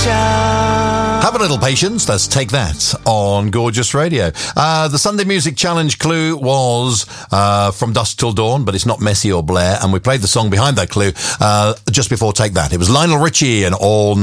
Have a little patience. Let's Take That on Gorgeous Radio. The Sunday Music Challenge clue was From Dusk Till Dawn, but it's not Messi or Blair, and we played the song behind that clue just before Take That. It was Lionel Richie and All